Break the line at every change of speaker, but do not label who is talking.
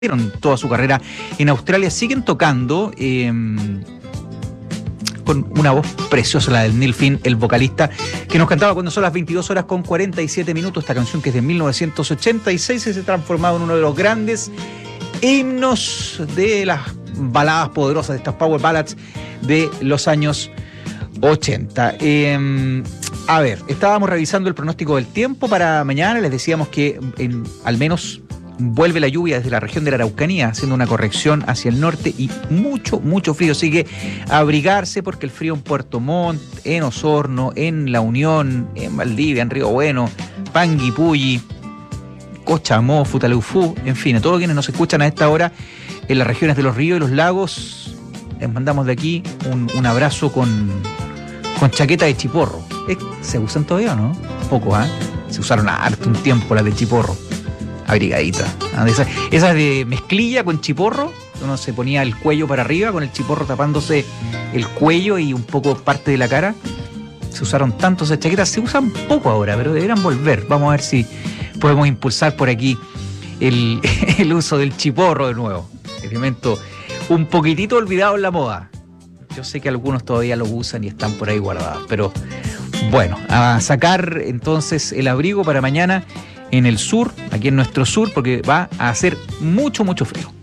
toda su carrera en Australia, siguen tocando con una voz preciosa, la del Neil Finn, el vocalista, que nos cantaba cuando son las 22 horas con 47 minutos, esta canción que es de 1986 y se ha transformado en uno de los grandes himnos de las baladas poderosas, de estas power ballads de los años 80. A ver, estábamos revisando el pronóstico del tiempo para mañana, les decíamos que al menos vuelve la lluvia desde la región de la Araucanía, haciendo una corrección hacia el norte y mucho frío. Sigue a abrigarse porque el frío en Puerto Montt, en Osorno, en La Unión, en Valdivia, en Río Bueno, Panguipulli, Cochamó, Futaleufú, en fin, a todos quienes nos escuchan a esta hora en las regiones de los ríos y los lagos, les mandamos de aquí un abrazo con chaqueta de chiporro. ¿Se usan todavía o no? Poco, ¿ah? Se usaron harto un tiempo las de chiporro. Abrigadita. Esas de mezclilla con chiporro, uno se ponía el cuello para arriba con el chiporro tapándose el cuello y un poco parte de la cara. Se usaron tanto esas chaquetas, se usan poco ahora, pero deberán volver. Vamos a ver si podemos impulsar por aquí el uso del chiporro de nuevo. Elemento un poquitito olvidado en la moda. Yo sé que algunos todavía lo usan y están por ahí guardados, pero bueno, a sacar entonces el abrigo para mañana en el sur, aquí en nuestro sur, porque va a hacer mucho frío.